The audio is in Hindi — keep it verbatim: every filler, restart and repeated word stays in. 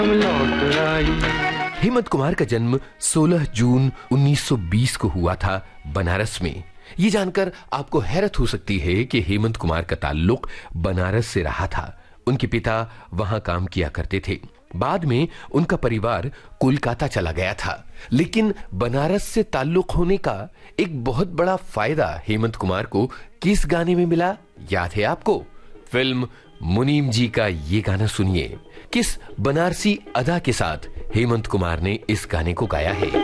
लौट आई। हेमंत कुमार का जन्म सोलह जून उन्नीस सौ बीस को हुआ था बनारस में। ये जानकर आपको हैरत हो सकती है कि हेमंत कुमार का ताल्लुक बनारस से रहा था। उनके पिता वहां काम किया करते थे। बाद में उनका परिवार कोलकाता चला गया था, लेकिन बनारस से ताल्लुक होने का एक बहुत बड़ा फायदा हेमंत कुमार को किस गाने में मिला, याद है आपको? फिल्म मुनीम जी का ये गाना सुनिए। किस बनारसी अदा के साथ हेमंत कुमार ने इस गाने को गाया है।